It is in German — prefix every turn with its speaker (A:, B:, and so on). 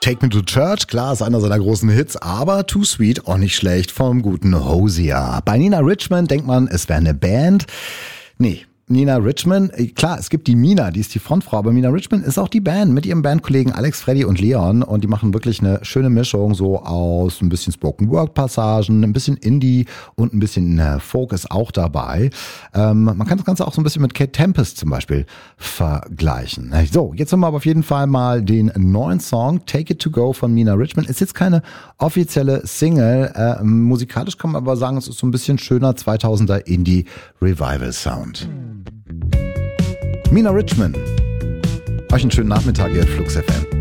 A: Take Me to Church, klar, ist einer seiner großen Hits, aber Too Sweet, auch nicht schlecht, vom guten Hozier. Bei Nina Richmond denkt man, es wäre eine Band. Nee. Nina Richmond, klar, es gibt die Mina, die ist die Frontfrau, aber Nina Richmond ist auch die Band mit ihrem Bandkollegen Alex, Freddy und Leon und die machen wirklich eine schöne Mischung so aus ein bisschen Spoken-Word-Passagen, ein bisschen Indie und ein bisschen Folk ist auch dabei. Man kann das Ganze auch so ein bisschen mit Kate Tempest zum Beispiel vergleichen. So, jetzt haben wir aber auf jeden Fall mal den neuen Song Take It To Go von Nina Richmond. Ist jetzt keine offizielle Single, musikalisch kann man aber sagen, es ist so ein bisschen schöner 2000er Indie-Revival-Sound. Nina Richmond. Euch einen schönen Nachmittag hier at Flux FM.